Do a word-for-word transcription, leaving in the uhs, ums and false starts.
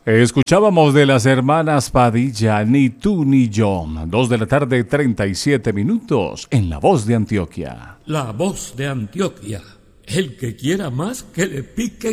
Escuchábamos de las hermanas Padilla, Ni tú ni yo. Dos de la tarde, treinta y siete minutos, en La Voz de Antioquia. La Voz de Antioquia. El que quiera más, que le piquen